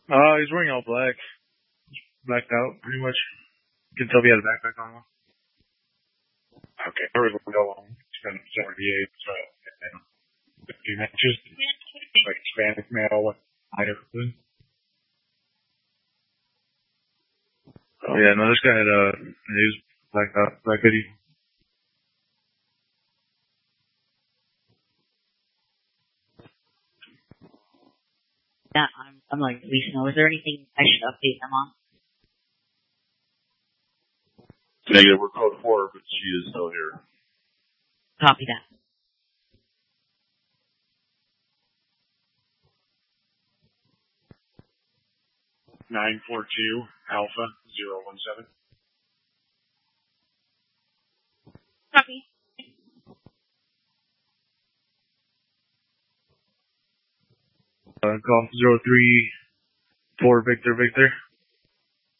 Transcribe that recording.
He's wearing all black. Blacked out, pretty much. You can tell if he had a backpack on. Okay, there was a window on. It's been 78, so, a few matches. Like Hispanic male, either. Oh yeah, no, this guy had, he was blacked out, black hoodie. Yeah, I'm like, please know. Is there anything I should update them on? Negative, we're code 4, but she is still here. Copy that. (942) Alpha 017. Copy. Golf 034 Victor.